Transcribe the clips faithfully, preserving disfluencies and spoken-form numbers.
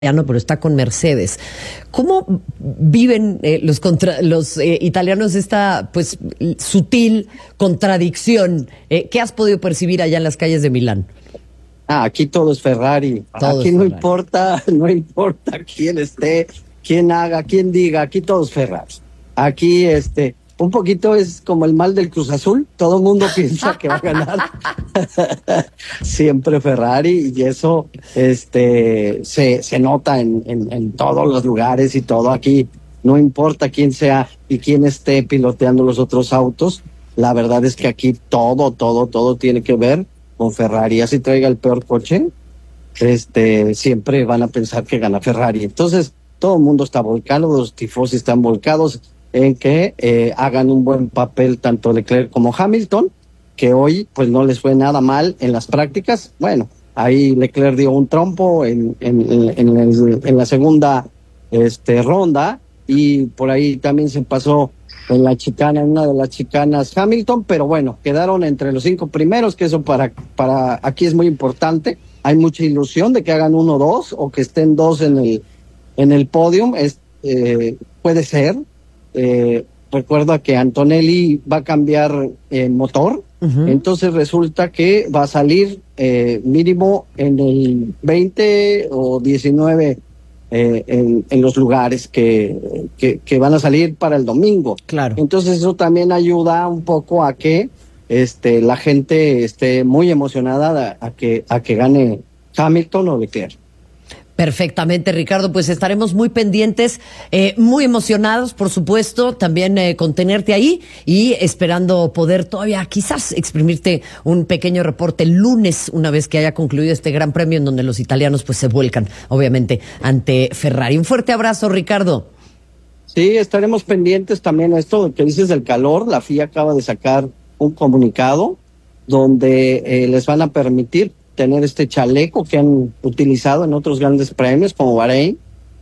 pero está con Mercedes. ¿Cómo viven eh, los, contra, los eh, italianos esta pues sutil contradicción? Eh, ¿Qué has podido percibir allá en las calles de Milán? Ah, aquí todo es Ferrari. Todo aquí es no Ferrari. importa, no importa quién esté, quién haga, quién diga, aquí todo es Ferrari. Aquí este, un poquito es como el mal del Cruz Azul, todo el mundo piensa que va a ganar. Siempre Ferrari, y eso este se, se nota en, en, en todos los lugares y todo. Aquí no importa quién sea y quién esté piloteando los otros autos, la verdad es que aquí todo, todo, todo tiene que ver con Ferrari. Así traiga el peor coche, este siempre van a pensar que gana Ferrari. Entonces todo el mundo está volcado, los tifosi están volcados en que eh, hagan un buen papel tanto Leclerc como Hamilton, que hoy pues no les fue nada mal en las prácticas. Bueno, ahí Leclerc dio un trompo en, en, en, en, el, en la segunda este, ronda, y por ahí también se pasó en la chicana, en una de las chicanas Hamilton, pero bueno, quedaron entre los cinco primeros, que eso para, para aquí es muy importante. Hay mucha ilusión de que hagan uno dos o que estén dos en el, en el podium, es, eh, puede ser. Eh, recuerda que Antonelli va a cambiar eh, motor, uh-huh. Entonces resulta que va a salir eh, mínimo en el veinte o diecinueve eh, en, en los lugares que, que, que van a salir para el domingo. Claro. Entonces eso también ayuda un poco a que este, la gente esté muy emocionada a, a que a que gane Hamilton o Leclerc. Perfectamente, Ricardo, pues estaremos muy pendientes, eh, muy emocionados, por supuesto, también eh, con tenerte ahí y esperando poder todavía quizás exprimirte un pequeño reporte el lunes, una vez que haya concluido este gran premio en donde los italianos pues se vuelcan, obviamente, ante Ferrari. Un fuerte abrazo, Ricardo. Sí, estaremos pendientes también a esto que dices del calor. La F I A acaba de sacar un comunicado donde eh, les van a permitir tener este chaleco que han utilizado en otros grandes premios como Bahrein,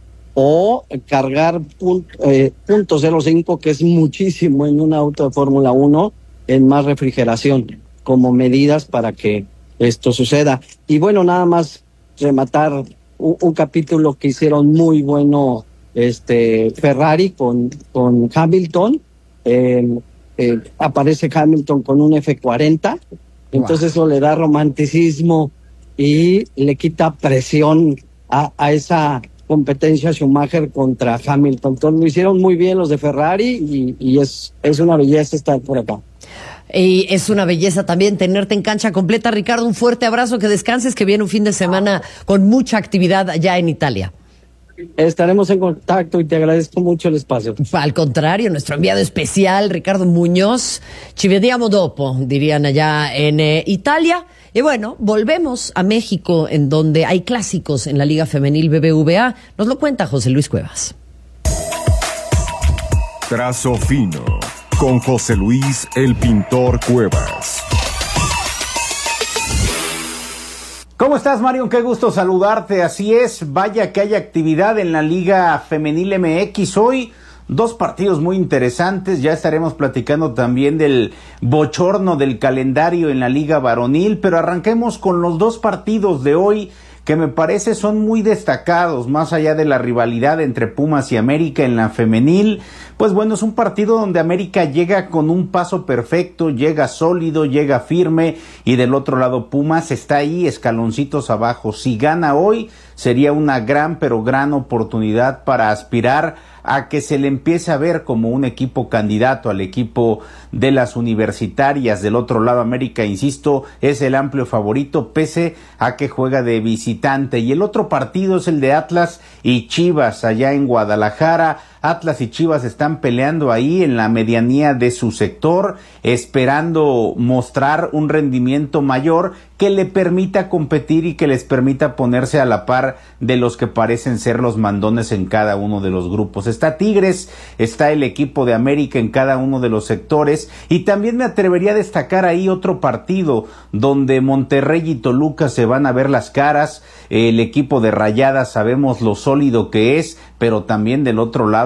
o cargar punto, eh, punto cero cinco, que es muchísimo en un auto de Fórmula uno, en más refrigeración, como medidas para que esto suceda. Y bueno, nada más rematar un, un capítulo que hicieron muy bueno este Ferrari con, con Hamilton. Eh, eh, aparece Hamilton con un F cuarenta, entonces wow. Eso le da romanticismo y le quita presión a, a esa competencia Schumacher contra Hamilton. Entonces lo hicieron muy bien los de Ferrari, y, y es, es una belleza estar por acá. Y es una belleza también tenerte en cancha completa, Ricardo. Un fuerte abrazo, que descanses, que viene un fin de semana con mucha actividad allá en Italia. Estaremos en contacto y te agradezco mucho el espacio. Al contrario, nuestro enviado especial, Ricardo Muñoz, ci vediamo dopo, dirían allá en eh, Italia. Y bueno, volvemos a México, en donde hay clásicos en la Liga Femenil B B V A. Nos lo cuenta José Luis Cuevas. Trazo fino, con José Luis el Pintor Cuevas. ¿Cómo estás, Mario? Qué gusto saludarte. Así es, vaya que hay actividad en la Liga Femenil M X hoy. Dos partidos muy interesantes. Ya estaremos platicando también del bochorno del calendario en la Liga Varonil, pero arranquemos con los dos partidos de hoy que me parece son muy destacados, más allá de la rivalidad entre Pumas y América en la femenil. Pues bueno, es un partido donde América llega con un paso perfecto, llega sólido, llega firme, y del otro lado Pumas está ahí escaloncitos abajo. Si gana hoy, sería una gran, pero gran oportunidad para aspirar a que se le empiece a ver como un equipo candidato al equipo de las universitarias. Del otro lado, América, insisto, es el amplio favorito, pese a que juega de visitante. Y el otro partido es el de Atlas y Chivas, allá en Guadalajara. Atlas y Chivas están peleando ahí en la medianía de su sector, esperando mostrar un rendimiento mayor que le permita competir y que les permita ponerse a la par de los que parecen ser los mandones en cada uno de los grupos. Está Tigres, está el equipo de América en cada uno de los sectores, y también me atrevería a destacar ahí otro partido donde Monterrey y Toluca se van a ver las caras. El equipo de Rayadas sabemos lo sólido que es, pero también del otro lado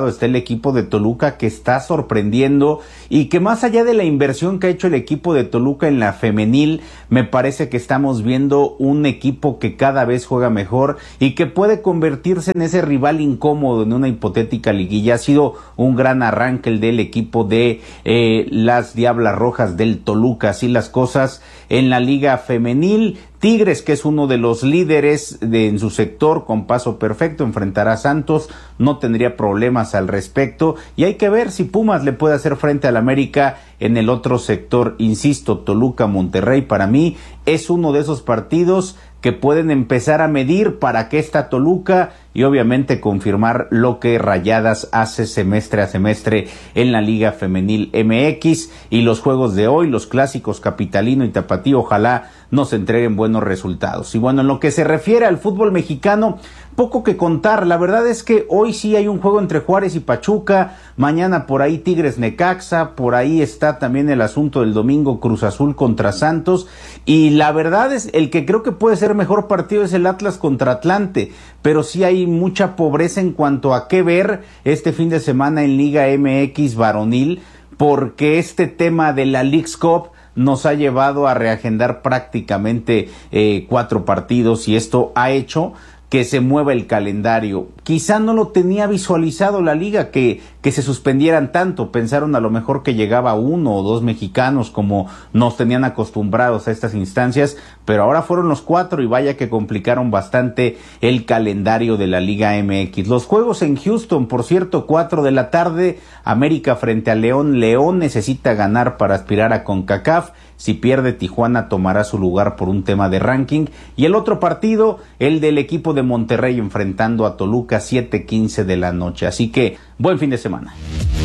lado está el equipo de Toluca, que está sorprendiendo y que más allá de la inversión que ha hecho el equipo de Toluca en la femenil, me parece que estamos viendo un equipo que cada vez juega mejor y que puede convertirse en ese rival incómodo en una hipotética liguilla. Ha sido un gran arranque el del equipo de eh, las Diablas Rojas del Toluca, así las cosas en la liga femenil. Tigres, que es uno de los líderes de, en su sector, con paso perfecto, enfrentará a Santos, no tendría problemas al respecto, y hay que ver si Pumas le puede hacer frente al América en el otro sector. Insisto, Toluca, Monterrey, para mí es uno de esos partidos que pueden empezar a medir para qué está Toluca y obviamente confirmar lo que Rayadas hace semestre a semestre en la Liga Femenil M X, y los juegos de hoy, los clásicos capitalino y tapatío, ojalá nos entreguen buenos resultados. Y bueno, en lo que se refiere al fútbol mexicano, poco que contar. La verdad es que hoy sí hay un juego entre Juárez y Pachuca, mañana por ahí Tigres Necaxa, por ahí está también el asunto del domingo, Cruz Azul contra Santos, y la verdad es el que creo que puede ser mejor partido es el Atlas contra Atlante, pero sí hay mucha pobreza en cuanto a qué ver este fin de semana en Liga M X varonil, porque este tema de la Leagues Cup nos ha llevado a reagendar prácticamente eh, cuatro partidos, y esto ha hecho que se mueva el calendario. Quizá no lo tenía visualizado la liga, que, que se suspendieran tanto. Pensaron a lo mejor que llegaba uno o dos mexicanos, como nos tenían acostumbrados a estas instancias, pero ahora fueron los cuatro, y vaya que complicaron bastante el calendario de la Liga M X. Los juegos en Houston, por cierto, cuatro de la tarde, América frente a León. León necesita ganar para aspirar a CONCACAF. Si pierde, Tijuana tomará su lugar por un tema de ranking. Y el otro partido, el del equipo de Monterrey enfrentando a Toluca, siete quince de la noche. Así que, buen fin de semana.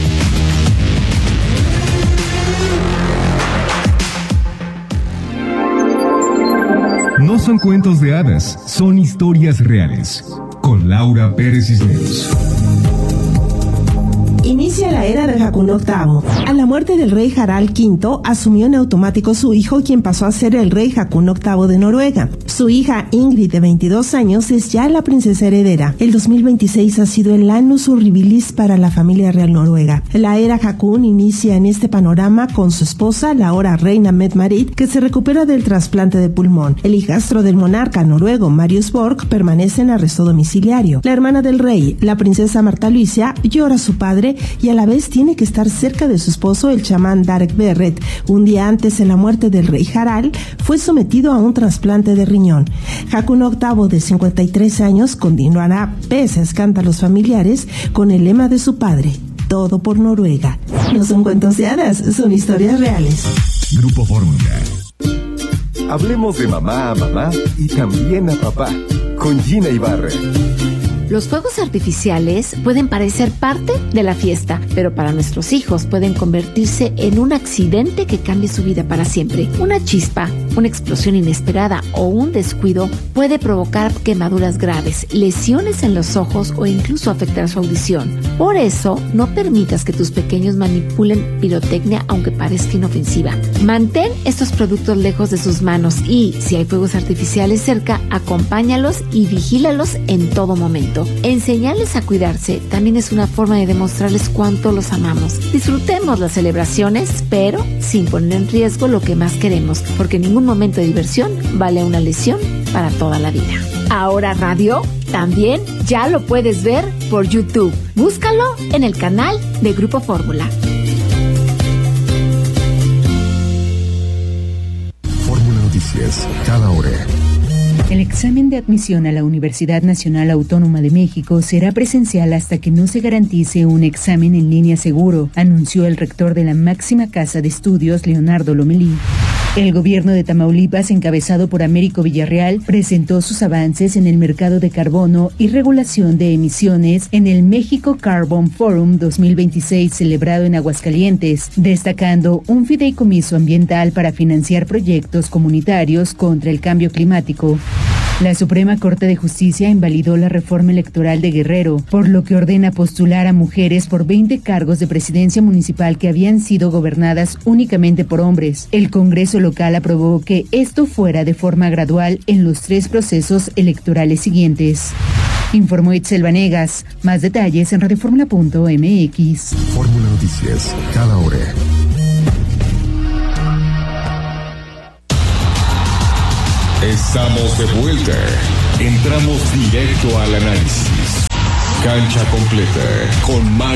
No son cuentos de hadas, son historias reales. Con Laura Pérez Cisneros. Inicia la era de Haakon octavo. A la muerte del rey Harald quinto, asumió en automático su hijo, quien pasó a ser el rey Haakon octavo de Noruega. Su hija Ingrid, de veintidós años, es ya la princesa heredera. El dos mil veintiséis ha sido el annus horribilis para la familia real noruega. La era Haakon inicia en este panorama con su esposa, la ahora reina Mette-Marit, que se recupera del trasplante de pulmón. El hijastro del monarca noruego, Marius Borg, permanece en arresto domiciliario. La hermana del rey, la princesa Marta Luisa, llora a su padre y a la vez tiene que estar cerca de su esposo, el chamán Darek Berret. Un día antes de la muerte del rey Harald, fue sometido a un trasplante de riñón. Haakon octavo, de cincuenta y tres años, continuará, pese a escándalos familiares, con el lema de su padre: todo por Noruega. No son cuentos de hadas, son historias reales. Grupo Fórmula. Hablemos de mamá a mamá y también a papá, con Gina Ibarra. Los fuegos artificiales pueden parecer parte de la fiesta, pero para nuestros hijos pueden convertirse en un accidente que cambie su vida para siempre. Una chispa, una explosión inesperada o un descuido puede provocar quemaduras graves, lesiones en los ojos o incluso afectar su audición. Por eso, no permitas que tus pequeños manipulen pirotecnia, aunque parezca inofensiva. Mantén estos productos lejos de sus manos y, si hay fuegos artificiales cerca, acompáñalos y vigílalos en todo momento. Enseñarles a cuidarse también es una forma de demostrarles cuánto los amamos. Disfrutemos las celebraciones, pero sin poner en riesgo lo que más queremos, porque ningún momento de diversión vale una lesión para toda la vida. Ahora Radio también ya lo puedes ver por YouTube. Búscalo en el canal de Grupo Fórmula. Fórmula Noticias, cada hora. El examen de admisión a la Universidad Nacional Autónoma de México será presencial hasta que no se garantice un examen en línea seguro, anunció el rector de la máxima casa de estudios, Leonardo Lomelí. El gobierno de Tamaulipas, encabezado por Américo Villarreal, presentó sus avances en el mercado de carbono y regulación de emisiones en el México Carbon Forum dos mil veintiséis celebrado en Aguascalientes, destacando un fideicomiso ambiental para financiar proyectos comunitarios contra el cambio climático. La Suprema Corte de Justicia invalidó la reforma electoral de Guerrero, por lo que ordena postular a mujeres por veinte cargos de presidencia municipal que habían sido gobernadas únicamente por hombres. El Congreso local aprobó que esto fuera de forma gradual en los tres procesos electorales siguientes. Informó Itzel Vanegas. Más detalles en radioformula punto m x. Fórmula Noticias, cada hora. Estamos de vuelta. Entramos directo al análisis. Cancha completa con Mario